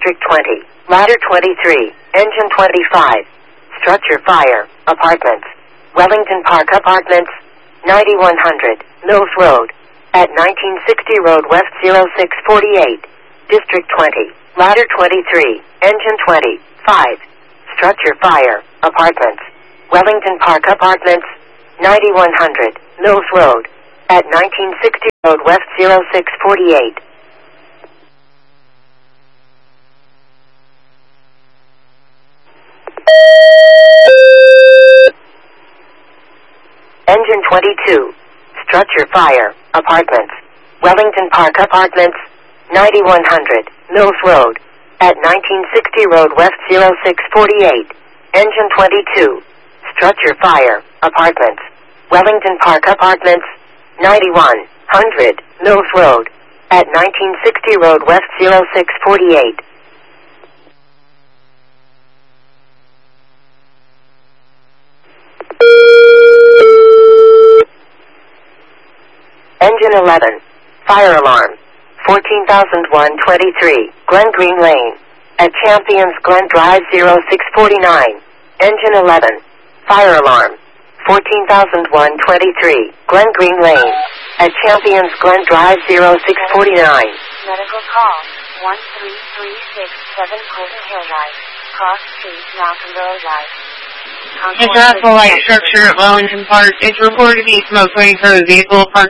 District 20, Ladder 23, Engine 25. Structure fire, apartments. Wellington Park Apartments, 9100, Mills Road. At 1960 Road West 0648. District 20, Ladder 23, Engine 25. Structure fire, apartments. Wellington Park Apartments, 9100, Mills Road. At 1960 Road West 0648. Engine 22. Structure fire, apartments. Wellington Park Apartments, 9100, Mills Road. At 1960 Road West 0648. Engine 22. Structure fire, apartments. Wellington Park Apartments, 9100, Mills Road. At 1960 Road West 0648. Engine 11. Fire alarm. 14,123, Glen Green Lane. At Champions Glen Drive 0649. Engine 11. Fire alarm. 14,123, Glen Green Lane. At Champions Glen Drive 0649. Medical call. 13367 Colton Hill Drive. Cross Street, Malcolmville Drive. International light structure at Wellington Park is reported to be smoke coming from a vehicle parked